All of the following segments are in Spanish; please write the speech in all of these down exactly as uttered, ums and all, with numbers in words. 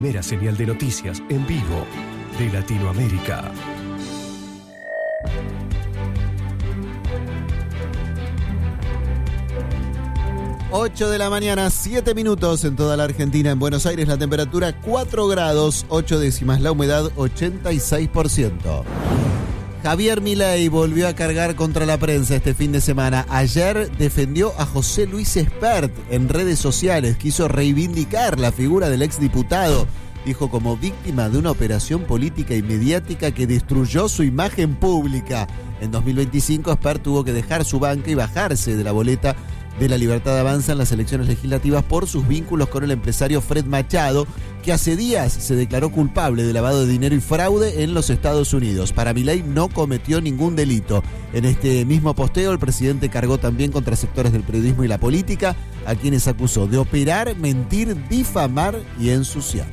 Primera señal de noticias en vivo de Latinoamérica. ocho de la mañana, siete minutos en toda la Argentina. En Buenos Aires la temperatura cuatro grados, ocho décimas, la humedad ochenta y seis por ciento. Javier Milei volvió a cargar contra la prensa este fin de semana. Ayer defendió a José Luis Espert en redes sociales. Quiso reivindicar la figura del exdiputado. Dijo como víctima de una operación política y mediática que destruyó su imagen pública. En dos mil veinticinco, Espert tuvo que dejar su banca y bajarse de la boleta de La Libertad Avanza en las elecciones legislativas por sus vínculos con el empresario Fred Machado, que hace días se declaró culpable de lavado de dinero y fraude en los Estados Unidos. Para Milei no cometió ningún delito. En este mismo posteo, el presidente cargó también contra sectores del periodismo y la política, a quienes acusó de operar, mentir, difamar y ensuciar.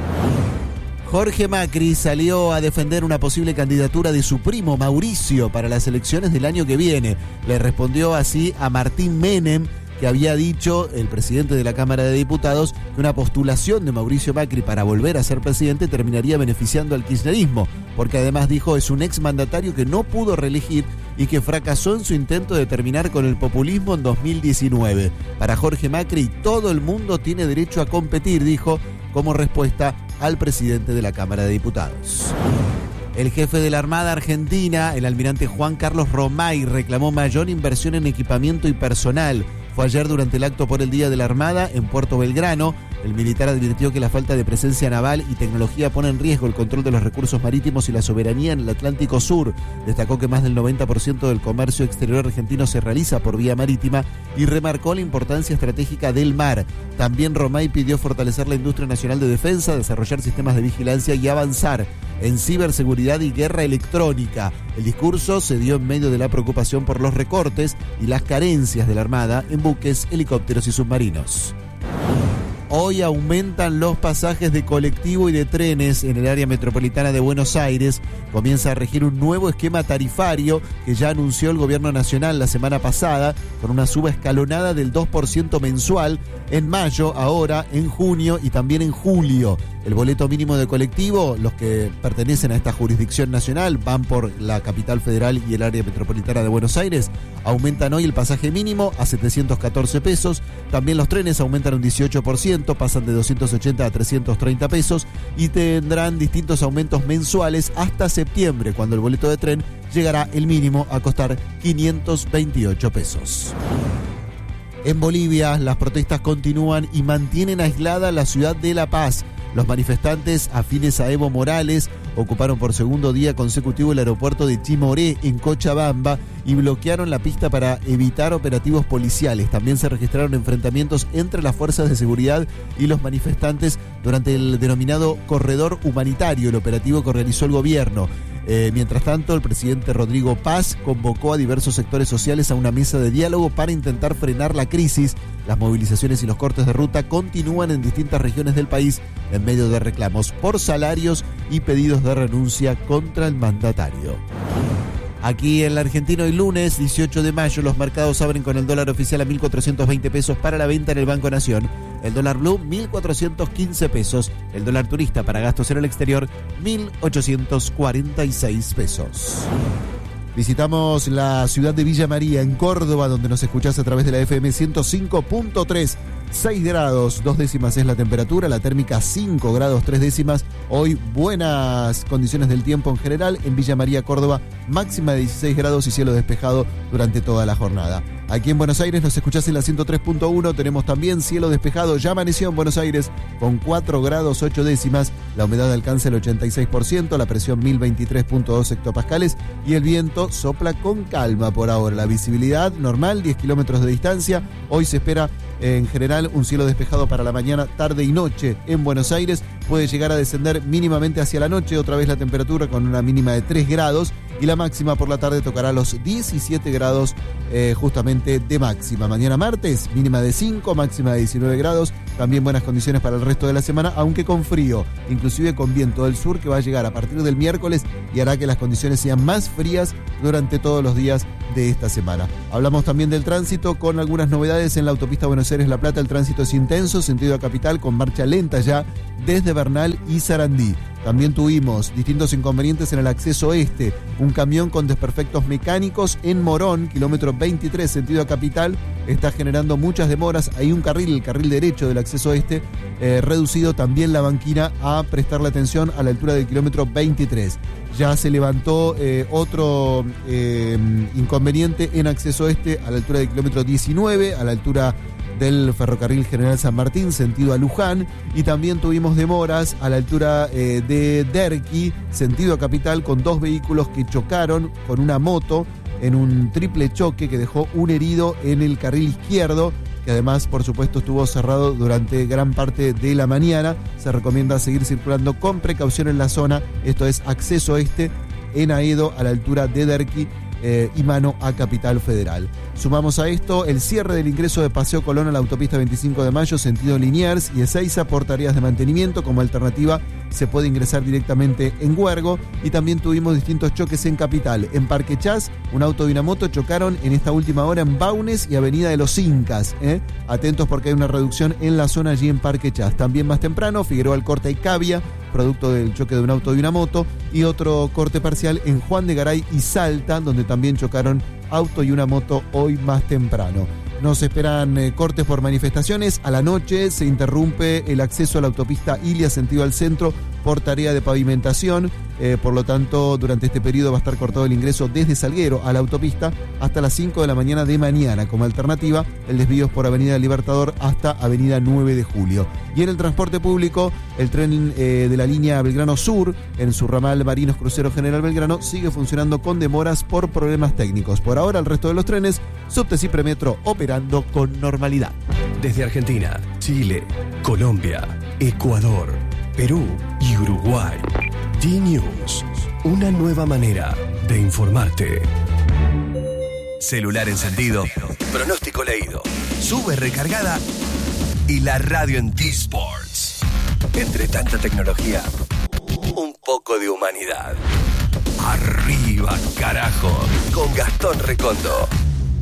Jorge Macri salió a defender una posible candidatura de su primo Mauricio para las elecciones del año que viene. Le respondió así a Martín Menem, que había dicho, el presidente de la Cámara de Diputados, que una postulación de Mauricio Macri para volver a ser presidente terminaría beneficiando al kirchnerismo, porque además dijo es un exmandatario que no pudo reelegir y que fracasó en su intento de terminar con el populismo en dos mil diecinueve. Para Jorge Macri, todo el mundo tiene derecho a competir, dijo, como respuesta al presidente de la Cámara de Diputados. El jefe de la Armada Argentina, el almirante Juan Carlos Romay, reclamó mayor inversión en equipamiento y personal. Fue ayer durante el acto por el Día de la Armada en Puerto Belgrano. El militar advirtió que la falta de presencia naval y tecnología pone en riesgo el control de los recursos marítimos y la soberanía en el Atlántico Sur. Destacó que más del noventa por ciento del comercio exterior argentino se realiza por vía marítima y remarcó la importancia estratégica del mar. También Romay pidió fortalecer la industria nacional de defensa, desarrollar sistemas de vigilancia y avanzar en ciberseguridad y guerra electrónica. El discurso se dio en medio de la preocupación por los recortes y las carencias de la Armada en buques, helicópteros y submarinos. Hoy aumentan los pasajes de colectivo y de trenes en el área metropolitana de Buenos Aires. Comienza a regir un nuevo esquema tarifario que ya anunció el gobierno nacional la semana pasada, con una suba escalonada del dos por ciento mensual en mayo, ahora en junio y también en julio. El boleto mínimo de colectivo, los que pertenecen a esta jurisdicción nacional, van por la capital federal y el área metropolitana de Buenos Aires, aumentan hoy el pasaje mínimo a setecientos catorce pesos. También los trenes aumentan un dieciocho por ciento, pasan de doscientos ochenta a trescientos treinta pesos y tendrán distintos aumentos mensuales hasta septiembre, cuando el boleto de tren llegará el mínimo a costar quinientos veintiocho pesos. En Bolivia, las protestas continúan y mantienen aislada la ciudad de La Paz. Los manifestantes afines a Evo Morales ocuparon por segundo día consecutivo el aeropuerto de Chimoré en Cochabamba y bloquearon la pista para evitar operativos policiales. También se registraron enfrentamientos entre las fuerzas de seguridad y los manifestantes durante el denominado corredor humanitario, el operativo que organizó el gobierno. Eh, mientras tanto, el presidente Rodrigo Paz convocó a diversos sectores sociales a una mesa de diálogo para intentar frenar la crisis. Las movilizaciones y los cortes de ruta continúan en distintas regiones del país en medio de reclamos por salarios y pedidos de renuncia contra el mandatario. Aquí en la Argentina, hoy lunes dieciocho de mayo, los mercados abren con el dólar oficial a mil cuatrocientos veinte pesos para la venta en el Banco Nación. El dólar blue, mil cuatrocientos quince pesos. El dólar turista para gastos en el exterior, mil ochocientos cuarenta y seis pesos. Visitamos la ciudad de Villa María, en Córdoba, donde nos escuchás a través de la F M ciento cinco punto tres. seis grados, dos décimas es la temperatura, la térmica cinco grados, tres décimas. Hoy buenas condiciones del tiempo en general. En Villa María, Córdoba, máxima de dieciséis grados y cielo despejado durante toda la jornada. Aquí en Buenos Aires nos escuchás en la ciento tres punto uno, tenemos también cielo despejado, ya amaneció en Buenos Aires con cuatro grados, ocho décimas, la humedad alcanza el ochenta y seis por ciento, la presión mil veintitrés punto dos hectopascales y el viento sopla con calma por ahora. La visibilidad normal, diez kilómetros de distancia. Hoy se espera en general un cielo despejado para la mañana, tarde y noche en Buenos Aires. Puede llegar a descender mínimamente hacia la noche, otra vez la temperatura con una mínima de tres grados y la máxima por la tarde tocará los diecisiete grados eh, justamente de máxima. Mañana martes, mínima de cinco, máxima de diecinueve grados, también buenas condiciones para el resto de la semana, aunque con frío, inclusive con viento del sur que va a llegar a partir del miércoles y hará que las condiciones sean más frías durante todos los días de esta semana. Hablamos también del tránsito con algunas novedades en la autopista Buenos Aires-La Plata. El tránsito es intenso, sentido a capital, con marcha lenta ya desde Bernal y Sarandí. También tuvimos distintos inconvenientes en el acceso este. Un camión con desperfectos mecánicos en Morón, kilómetro veintitrés, sentido a capital, está generando muchas demoras. Hay un carril, el carril derecho del acceso este, eh, reducido. También la banquina a prestarle atención a la altura del kilómetro veintitrés. Ya se levantó eh, otro eh, inconveniente en acceso este a la altura del kilómetro diecinueve, a la altura del ferrocarril General San Martín, sentido a Luján, y también tuvimos demoras a la altura eh, de Derqui, sentido a capital, con dos vehículos que chocaron con una moto en un triple choque que dejó un herido en el carril izquierdo, que además, por supuesto, estuvo cerrado durante gran parte de la mañana. Se recomienda seguir circulando con precaución en la zona. Esto es acceso este en Aedo, a la altura de Derqui, Eh, y mano a Capital Federal. Sumamos a esto el cierre del ingreso de Paseo Colón a la autopista veinticinco de mayo, sentido Liniers y Ezeiza por tareas de mantenimiento. Como alternativa se puede ingresar directamente en Huergo, y también tuvimos distintos choques en Capital. En Parque Chas, un auto y una moto chocaron en esta última hora en Baunes y Avenida de los Incas. ¿eh? Atentos porque hay una reducción en la zona allí en Parque Chas. También más temprano, Figueroa Alcorta y Cavia, producto del choque de un auto y una moto, y otro corte parcial en Juan de Garay y Salta, donde también chocaron auto y una moto hoy más temprano. Nos esperan eh, cortes por manifestaciones. A la noche se interrumpe el acceso a la autopista Ilia, sentido al centro, por tarea de pavimentación. Eh, por lo tanto, durante este periodo va a estar cortado el ingreso desde Salguero a la autopista hasta las cinco de la mañana de mañana. Como alternativa, el desvío es por Avenida Libertador hasta Avenida nueve de julio. Y en el transporte público, el tren eh, de la línea Belgrano Sur, en su ramal Marinos Crucero General Belgrano, sigue funcionando con demoras por problemas técnicos. Por ahora, el resto de los trenes, Subte y Premetro, operando con normalidad. Desde Argentina, Chile, Colombia, Ecuador, Perú y Uruguay. D-News, una nueva manera de informarte. Celular encendido, pronóstico leído, sube recargada y la radio en T-Sports. Entre tanta tecnología, un poco de humanidad. Arriba, carajo, con Gastón Recondo.